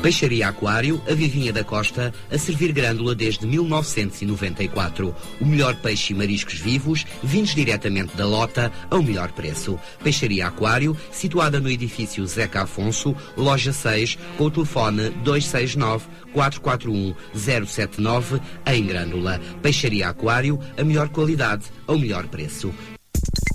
Peixaria Aquário, a Vivinha da Costa, a servir grândula desde 1994. O melhor peixe e mariscos vivos, vindos diretamente da lota, ao melhor preço. Peixaria Aquário, situada no edifício Zeca Afonso, loja 6, com o telefone 269-441-079, em Grândola. Peixaria Aquário, a melhor qualidade, ao melhor preço.